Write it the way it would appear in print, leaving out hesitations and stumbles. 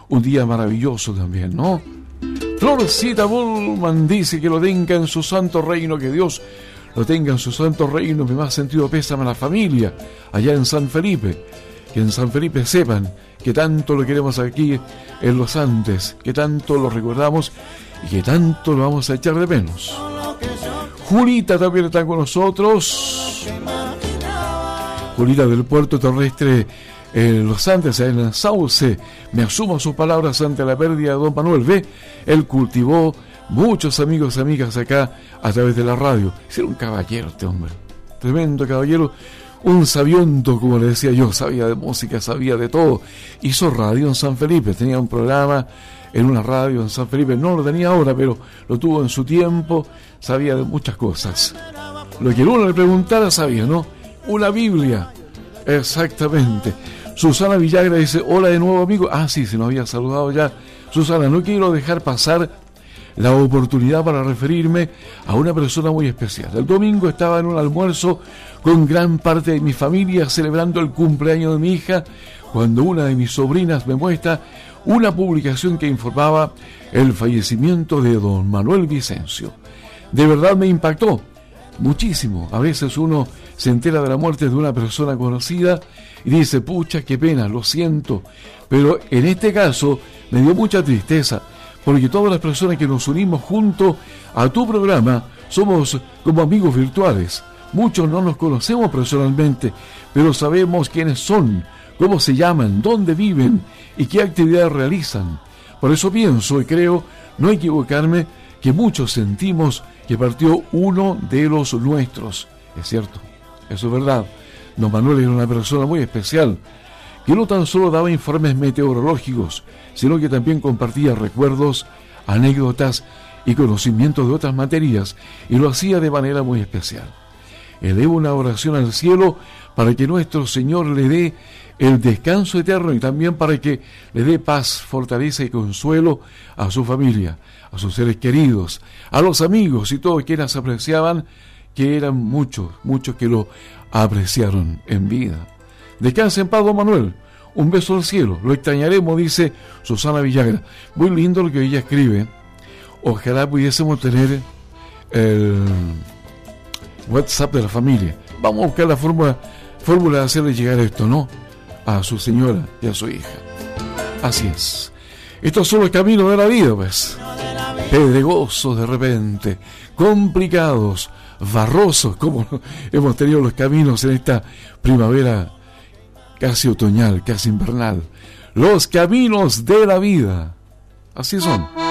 un día maravilloso también, ¿no? Florcita Bullman dice que lo tenga en su santo reino, que Dios lo tenga en su santo reino. Mi más sentido pésame a la familia allá en San Felipe. Que en San Felipe sepan que tanto lo queremos aquí en los Andes, que tanto lo recordamos y que tanto lo vamos a echar de menos. Julita también está con nosotros. Julita del Puerto Terrestre Los Andes, en el Sauce. Me asumo sus palabras ante la pérdida de don Manuel B. Él cultivó muchos amigos y amigas acá a través de la radio. Era un caballero este hombre, tremendo caballero, un sabiondo, como le decía yo. Sabía de música, sabía de todo. Hizo radio en San Felipe, tenía un programa en una radio en San Felipe, no lo tenía ahora, pero lo tuvo en su tiempo. Sabía de muchas cosas, lo que uno le preguntara sabía, ¿no? Una Biblia, exactamente. Susana Villagra dice, hola de nuevo, amigo. Sí, se nos había saludado ya. Susana, no quiero dejar pasar la oportunidad para referirme a una persona muy especial. El domingo estaba en un almuerzo con gran parte de mi familia celebrando el cumpleaños de mi hija, cuando una de mis sobrinas me muestra una publicación que informaba el fallecimiento de don Manuel Vicencio. De verdad me impactó muchísimo. A veces uno se entera de la muerte de una persona conocida y dice, pucha, qué pena, lo siento. Pero en este caso me dio mucha tristeza, porque todas las personas que nos unimos junto a tu programa somos como amigos virtuales. Muchos no nos conocemos personalmente, pero sabemos quiénes son, cómo se llaman, dónde viven y qué actividades realizan. Por eso pienso y creo no equivocarme que muchos sentimos que partió uno de los nuestros. Es cierto, eso es verdad. Don Manuel era una persona muy especial, que no tan solo daba informes meteorológicos, sino que también compartía recuerdos, anécdotas y conocimientos de otras materias, y lo hacía de manera muy especial. Elevo una oración al cielo para que nuestro Señor le dé el descanso eterno y también para que le dé paz, fortaleza y consuelo a su familia, a sus seres queridos, a los amigos y todos quienes apreciaban, que eran muchos que lo apreciaron en vida. Descanse en paz, don Manuel. Un beso al cielo. Lo extrañaremos, dice Susana Villagra. Muy lindo lo que ella escribe. Ojalá pudiésemos tener el WhatsApp de la familia. Vamos a buscar la fórmula de hacerle llegar esto, ¿no? A su señora y a su hija. Así es. Estos son los caminos de la vida, pues. Pedregosos de repente, complicados, barrosos, como hemos tenido los caminos en esta primavera casi otoñal, casi invernal. Los caminos de la vida. Así son.